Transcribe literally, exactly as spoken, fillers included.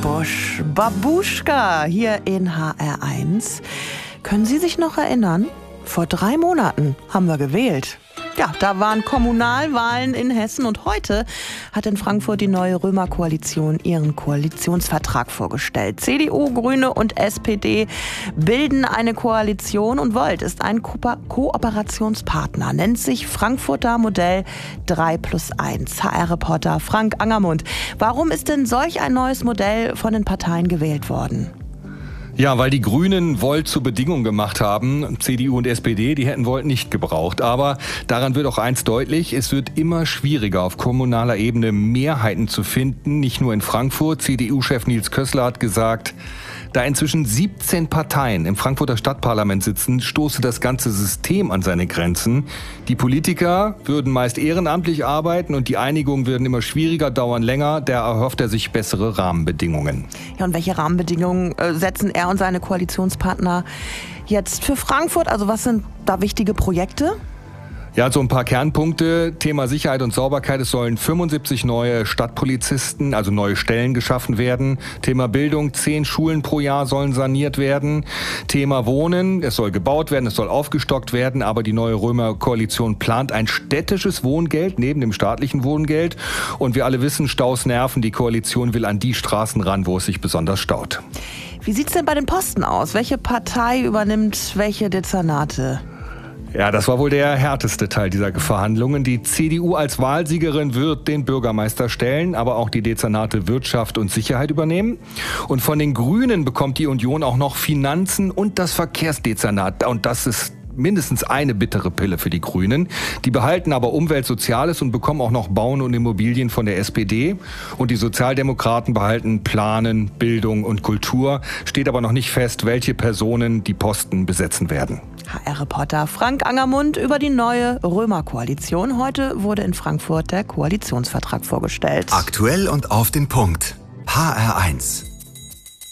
Busch, Babuschka hier in H R eins. Können Sie sich noch erinnern? Vor drei Monaten haben wir gewählt. Ja, da waren Kommunalwahlen in Hessen und heute hat in Frankfurt die neue Römer-Koalition ihren Koalitionsvertrag vorgestellt. C D U, Grüne und S P D bilden eine Koalition und Volt ist ein Ko- Kooperationspartner, nennt sich Frankfurter Modell drei plus eins. H R-Reporter Frank Angermund. Warum ist denn solch ein neues Modell von den Parteien gewählt worden? Ja, weil die Grünen Volt zur Bedingung gemacht haben. C D U und S P D, die hätten Volt nicht gebraucht. Aber daran wird auch eins deutlich, es wird immer schwieriger, auf kommunaler Ebene Mehrheiten zu finden. Nicht nur in Frankfurt. C D U-Chef Nils Kössler hat gesagt, da inzwischen siebzehn Parteien im Frankfurter Stadtparlament sitzen, stoße das ganze System an seine Grenzen. Die Politiker würden meist ehrenamtlich arbeiten und die Einigungen würden immer schwieriger, dauern länger. Da erhofft er sich bessere Rahmenbedingungen. Ja, und welche Rahmenbedingungen äh, setzen er und seine Koalitionspartner jetzt für Frankfurt? Also was sind da wichtige Projekte? Ja, so ein paar Kernpunkte. Thema Sicherheit und Sauberkeit. Es sollen fünfundsiebzig neue Stadtpolizisten, also neue Stellen geschaffen werden. Thema Bildung. Zehn Schulen pro Jahr sollen saniert werden. Thema Wohnen. Es soll gebaut werden, es soll aufgestockt werden. Aber die neue Römer-Koalition plant ein städtisches Wohngeld neben dem staatlichen Wohngeld. Und wir alle wissen, Staus nerven. Die Koalition will an die Straßen ran, wo es sich besonders staut. Wie sieht's denn bei den Posten aus? Welche Partei übernimmt welche Dezernate? Ja, das war wohl der härteste Teil dieser Verhandlungen. Die C D U als Wahlsiegerin wird den Bürgermeister stellen, aber auch die Dezernate Wirtschaft und Sicherheit übernehmen. Und von den Grünen bekommt die Union auch noch Finanzen und das Verkehrsdezernat. Und das ist mindestens eine bittere Pille für die Grünen. Die behalten aber Umwelt, Soziales und bekommen auch noch Bauen und Immobilien von der S P D. Und die Sozialdemokraten behalten Planen, Bildung und Kultur. Steht aber noch nicht fest, welche Personen die Posten besetzen werden. H R-Reporter Frank Angermund über die neue Römer-Koalition. Heute wurde in Frankfurt der Koalitionsvertrag vorgestellt. Aktuell und auf den Punkt. H R eins.